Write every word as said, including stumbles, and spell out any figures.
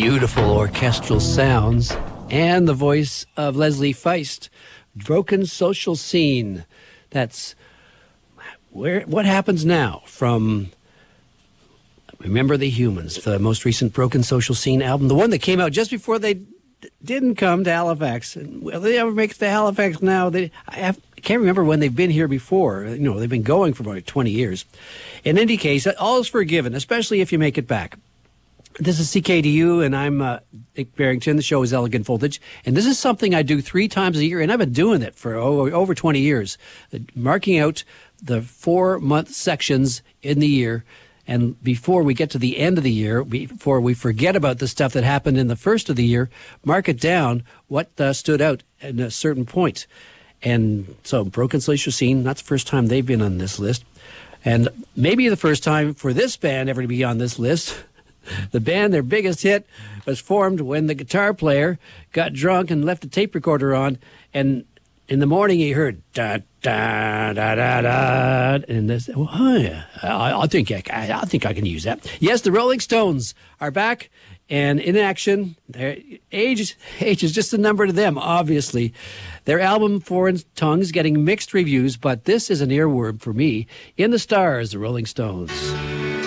beautiful orchestral sounds and the voice of Leslie Feist. Broken Social Scene. That's where. What happens now from Remember the Humans, the most recent Broken Social Scene album, the one that came out just before they d- didn't come to Halifax. And will they ever make it to Halifax now? They, I, have, I can't remember when they've been here before. You know, they've been going for about twenty years. In any case, all is forgiven, especially if you make it back. This is C K D U, and I'm uh, Dick Barrington. The show is Elegant Voltage, and this is something I do three times a year, and I've been doing it for over, over twenty years, uh, marking out the four-month sections in the year. And before we get to the end of the year, before we forget about the stuff that happened in the first of the year, mark it down what uh, stood out at a certain point. And so Broken Social Scene, that's the first time they've been on this list. And maybe the first time for this band ever to be on this list. The band, their biggest hit, was formed when the guitar player got drunk and left the tape recorder on, and in the morning he heard da da da da da, and this. Well, oh yeah, I, I think I, I think I can use that. Yes, the Rolling Stones are back and in action. Their age age is just a number to them. Obviously, their album Foreign Tongues getting mixed reviews, but this is an earworm for me. In the Stars, the Rolling Stones.